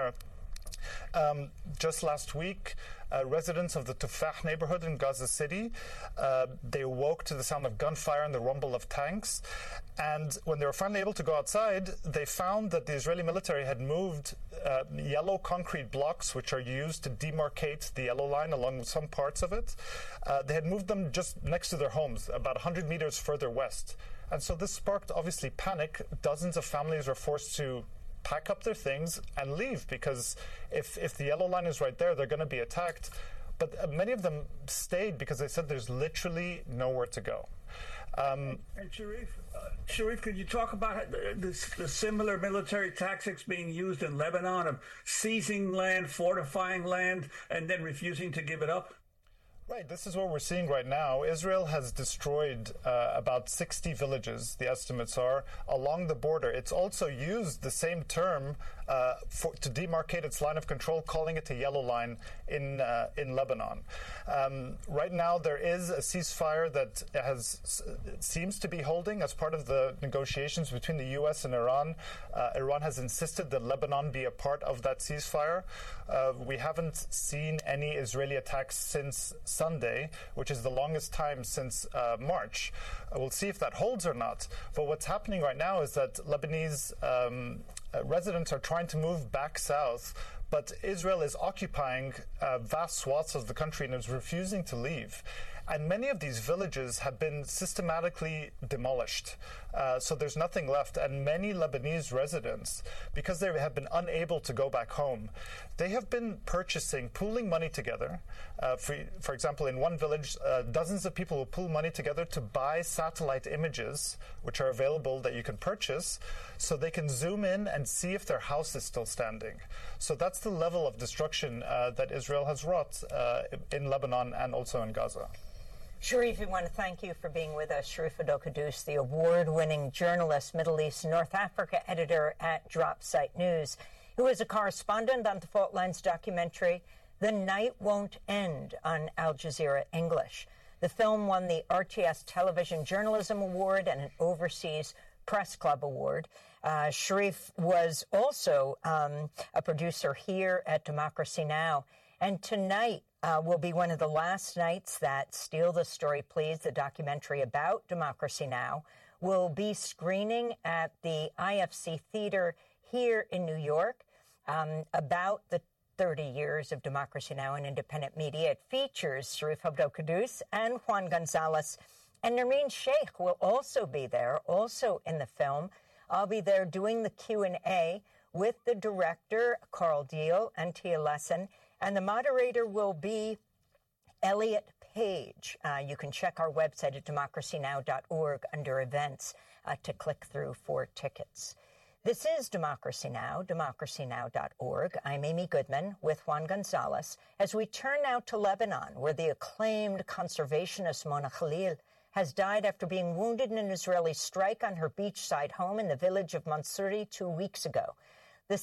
there. Just last week, residents of the Tufah neighborhood in Gaza City, they awoke to the sound of gunfire and the rumble of tanks. And when they were finally able to go outside, they found that the Israeli military had moved yellow concrete blocks, which are used to demarcate the yellow line along with some parts of it. They had moved them just next to their homes, about 100 meters further west. And so this sparked, obviously, panic. Dozens of families were forced to pack up their things and leave, because if the yellow line is right there, they're going to be attacked. But many of them stayed because they said there's literally nowhere to go. And Sharif, could you talk about the similar military tactics being used in Lebanon of seizing land, fortifying land, and then refusing to give it up? Right, this is what we're seeing right now. Israel has destroyed about 60 villages, the estimates are, along the border. It's also used the same term to demarcate its line of control, calling it a yellow line in Lebanon. Right now, there is a ceasefire that seems to be holding as part of the negotiations between the U.S. and Iran. Iran has insisted that Lebanon be a part of that ceasefire. We haven't seen any Israeli attacks since Sunday, which is the longest time since March. We'll see if that holds or not. But what's happening right now is that Lebanese residents are trying to move back south, but Israel is occupying vast swaths of the country and is refusing to leave. And many of these villages have been systematically demolished. So there's nothing left. And many Lebanese residents, because they have been unable to go back home, they have been pooling money together. For example, in one village, dozens of people will pool money together to buy satellite images, which are available that you can purchase, so they can zoom in and see if their house is still standing. So that's the level of destruction that Israel has wrought in Lebanon and also in Gaza. Sharif, we want to thank you for being with us. Sharif Adokadoos, the award-winning journalist, Middle East, North Africa editor at Dropsite News, who is a correspondent on the Fault Lines documentary The Night Won't End on Al Jazeera English. The film won the RTS Television Journalism Award and an Overseas Press Club Award. Sharif was also a producer here at Democracy Now! And tonight will be one of the last nights that Steal the Story, Please, the documentary about Democracy Now! Will be screening at the IFC Theater here in New York about the 30 years of Democracy Now! And independent media. It features Sharif Abdel-Quddus and Juan Gonzalez. And Nermeen Sheikh will also be there, also in the film. I'll be there doing the Q&A with the director, Carl Deal, and Tia Lesson. And the moderator will be Elliot Page. You can check our website at democracynow.org under events to click through for tickets. This is Democracy Now!, democracynow.org. I'm Amy Goodman with Juan Gonzalez as we turn now to Lebanon, where the acclaimed conservationist Mona Khalil has died after being wounded in an Israeli strike on her beachside home in the village of Mansouri 2 weeks ago. The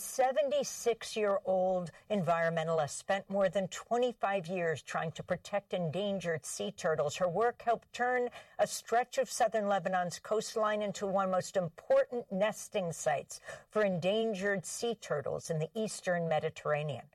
76-year-old environmentalist spent more than 25 years trying to protect endangered sea turtles. Her work helped turn a stretch of southern Lebanon's coastline into one of the most important nesting sites for endangered sea turtles in the eastern Mediterranean.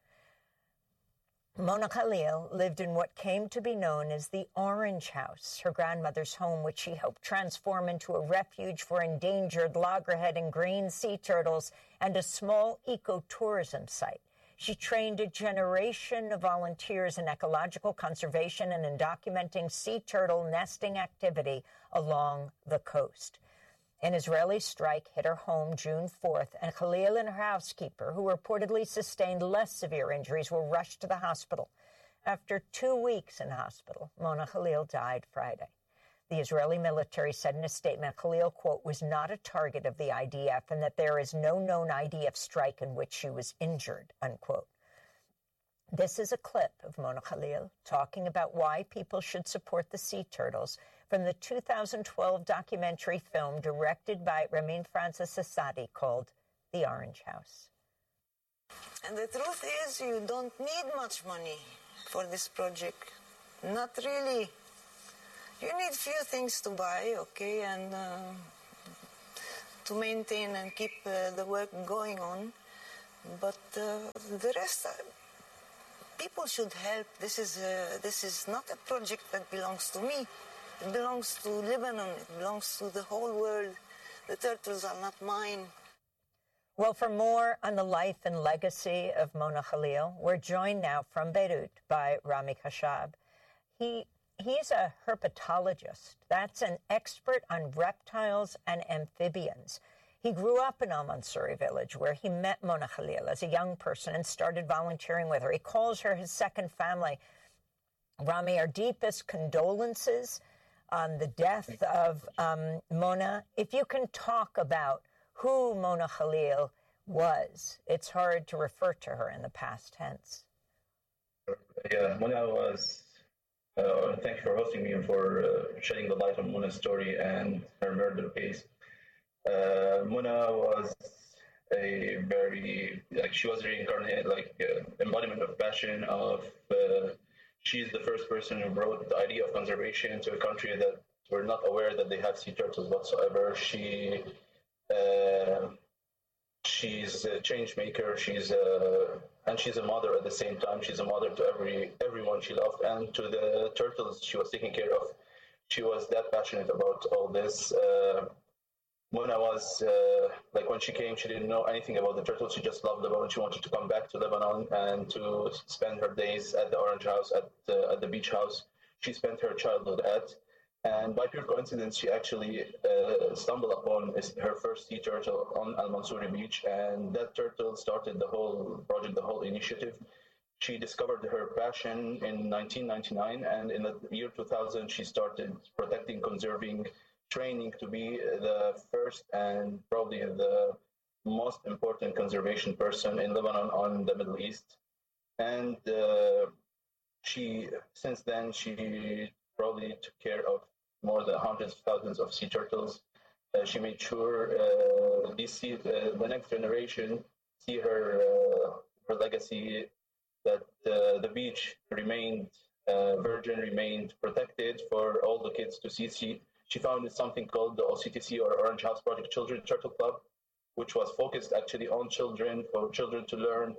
Mona Khalil lived in what came to be known as the Orange House, her grandmother's home, which she helped transform into a refuge for endangered loggerhead and green sea turtles and a small ecotourism site. She trained a generation of volunteers in ecological conservation and in documenting sea turtle nesting activity along the coast. An Israeli strike hit her home June 4th, and Khalil and her housekeeper, who reportedly sustained less severe injuries, were rushed to the hospital. After 2 weeks in the hospital, Mona Khalil died Friday. The Israeli military said in a statement Khalil, quote, was not a target of the IDF and that there is no known IDF strike in which she was injured, unquote. This is a clip of Mona Khalil talking about why people should support the sea turtles from the 2012 documentary film directed by Ramin Francis Asadi called The Orange House. And the truth is, you don't need much money for this project. Not really. You need few things to buy, okay, and to maintain and keep the work going on. But the rest, people should help. This is not a project that belongs to me. It belongs to Lebanon. It belongs to the whole world. The turtles are not mine. Well, for more on the life and legacy of Mona Khalil, we're joined now from Beirut by Rami Khashab. He's a herpetologist. That's an expert on reptiles and amphibians. He grew up in Al Mansouri village, where he met Mona Khalil as a young person and started volunteering with her. He calls her his second family. Rami, our deepest condolences on the death of Mona. If you can talk about who Mona Khalil was, it's hard to refer to her in the past tense. Yeah, Mona was, thank you for hosting me and for shedding the light on Mona's story and her murder case. Mona was a very, she was reincarnated, embodiment of passion she's the first person who brought the idea of conservation to a country that were not aware that they have sea turtles whatsoever. She's a change maker. She's a mother at the same time. She's a mother to everyone she loved, and to the turtles she was taking care of. She was that passionate about all this. Mona was when she came, she didn't know anything about the turtles. She just loved Lebanon. She wanted to come back to Lebanon and to spend her days at the Orange House, at the beach house she spent her childhood at. And by pure coincidence, she actually stumbled upon her first sea turtle on Al Mansouri Beach, and that turtle started the whole project, the whole initiative. She discovered her passion in 1999, and in the year 2000, she started protecting, conserving, training to be the first and probably the most important conservation person in Lebanon on the Middle East. And since then, she probably took care of more than hundreds of thousands of sea turtles. She made sure the next generation see her legacy, that the beach remained virgin, remained protected for all the kids to see. She founded something called the OCTC, or Orange House Project Children Turtle Club, which was focused actually on children, for children to learn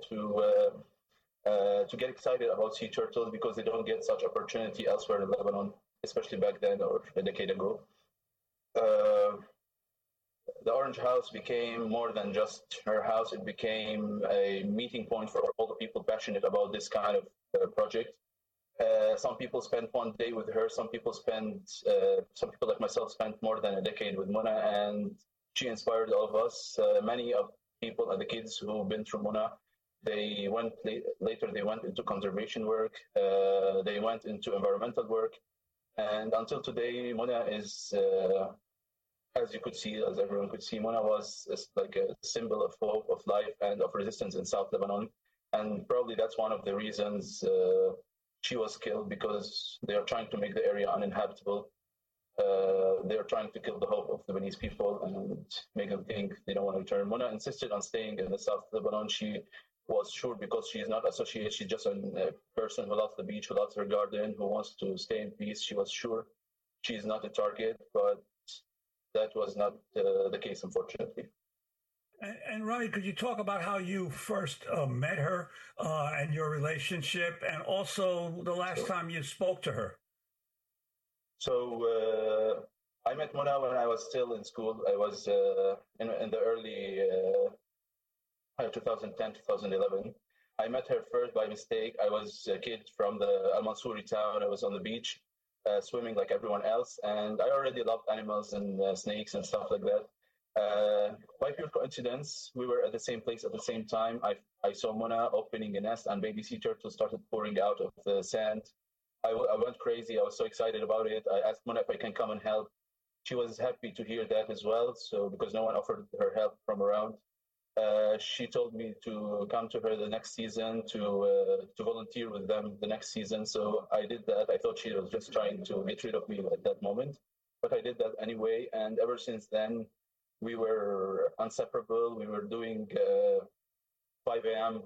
to get excited about sea turtles, because they don't get such opportunity elsewhere in Lebanon, especially back then or a decade ago. The Orange House became more than just her house. It became a meeting point for all the people passionate about this kind of project. Some people spent one day with her. Some people like myself spent more than a decade with Mona, and she inspired all of us. Many of people and the kids who've been through Mona, they went later. They went into conservation work. They went into environmental work, and until today, Mona is, as you could see, as everyone could see, Mona was like a symbol of hope, of life, and of resistance in South Lebanon. And probably that's one of the reasons she was killed, because they are trying to make the area uninhabitable. They are trying to kill the hope of Lebanese people and make them think they don't want to return. Mona insisted on staying in the South Lebanon. She was sure, because she is not associated, she's just a person who loves the beach, who loves her garden, who wants to stay in peace. She was sure she is not a target, but that was not the case, unfortunately. And Rami, could you talk about how you first met her and your relationship, and also the last time you spoke to her? So I met Mona when I was still in school. I was in the early 2010, 2011. I met her first by mistake. I was a kid from the Al Mansouri town. I was on the beach swimming like everyone else, and I already loved animals and snakes and stuff like that. By pure coincidence, we were at the same place at the same time. I saw Mona opening a nest, and baby sea turtles started pouring out of the sand. I went crazy. I was so excited about it. I asked Mona if I can come and help. She was happy to hear that as well. So because no one offered her help from around, she told me to come to her the next season to volunteer with them the next season. So I did that. I thought she was just trying to get rid of me at that moment, but I did that anyway. And ever since then, we were inseparable. We were doing 5 a.m.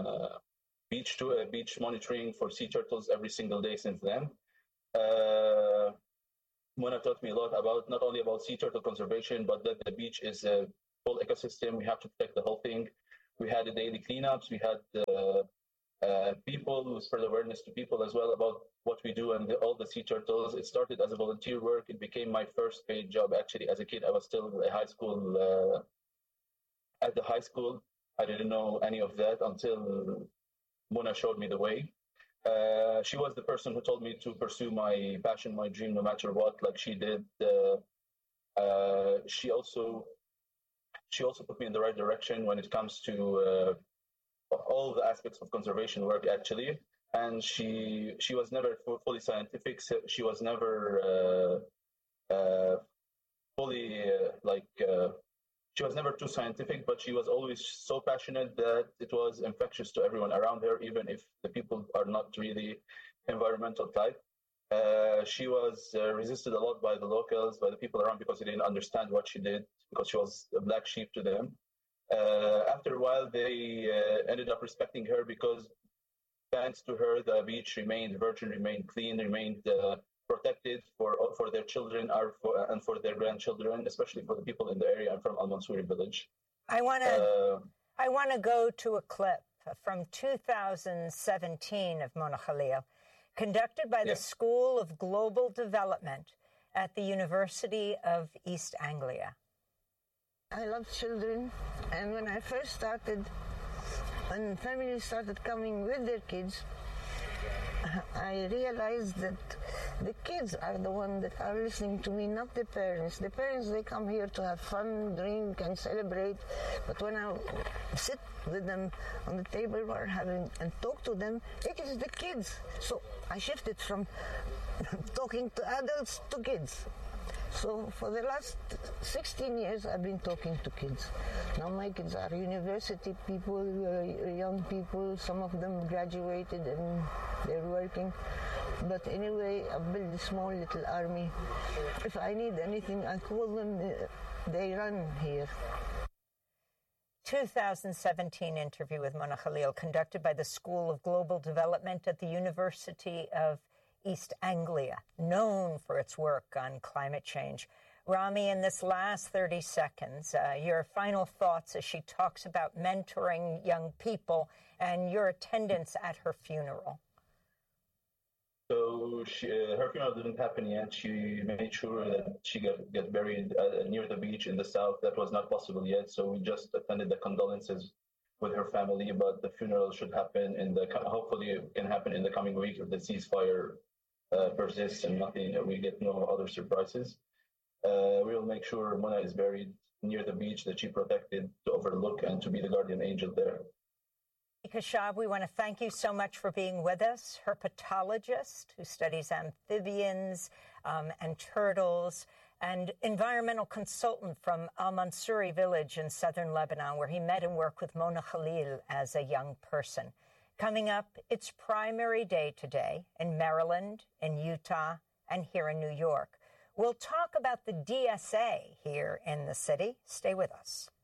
beach monitoring for sea turtles every single day since then. Mona taught me a lot about, not only about sea turtle conservation, but that the beach is a whole ecosystem. We have to protect the whole thing. We had the daily cleanups. We had people who spread awareness to people as well about what we do and all the sea turtles. It started as a volunteer work. It became my first paid job. Actually, as a kid, I was still at the high school. I didn't know any of that until Mona showed me the way. She was the person who told me to pursue my passion, my dream, no matter what, like she did. She also put me in the right direction when it comes to all the aspects of conservation work, actually. And she was never fully scientific. She was never she was never too scientific, but she was always so passionate that it was infectious to everyone around her, even if the people are not really environmental type. She was resisted a lot by the locals, by the people around, because they didn't understand what she did, because she was a black sheep to them. After a while, they ended up respecting her because, thanks to her, the beach remained virgin, remained clean, remained protected for their children and for their grandchildren, especially for the people in the area. I'm from Al Mansouri village. I want to go to a clip from 2017 of Mona Khalil, conducted by the School of Global Development at the University of East Anglia. I love children, and when I first started, when families started coming with their kids, I realized that the kids are the ones that are listening to me, not the parents. The parents, they come here to have fun, drink, and celebrate. But when I sit with them on the table and talk to them, it is the kids. So I shifted from talking to adults to kids. So for the last 16 years, I've been talking to kids. Now my kids are university people, young people. Some of them graduated and they're working. But anyway, I built a small little army. If I need anything, I call them. They run here. 2017 interview with Mona Khalil, conducted by the School of Global Development at the University of East Anglia, known for its work on climate change. Rami, in this last 30 seconds, your final thoughts as she talks about mentoring young people and your attendance at her funeral. So her funeral didn't happen yet. She made sure that she get buried near the beach in the south. That was not possible yet. So we just attended the condolences with her family, but the funeral should happen hopefully it can happen in the coming week if the ceasefire persists and we get no other surprises. We will make sure Mona is buried near the beach that she protected to overlook and to be the guardian angel there. Kashab, we want to thank you so much for being with us, herpetologist who studies amphibians and turtles, and environmental consultant from Al Mansouri village in southern Lebanon, where he met and worked with Mona Khalil as a young person. Coming up, it's primary day today in Maryland, in Utah, and here in New York. We'll talk about the DSA here in the city. Stay with us.